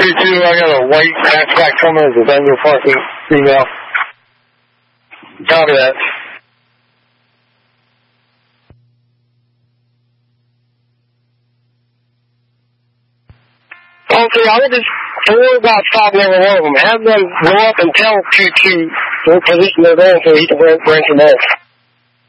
222, I got a white hatchback coming as a Daniel parking female. Copy that. Okay, I would just worry about stopping every one of them. Have them go up and tell 2-2 what position they're going so he can branch them off.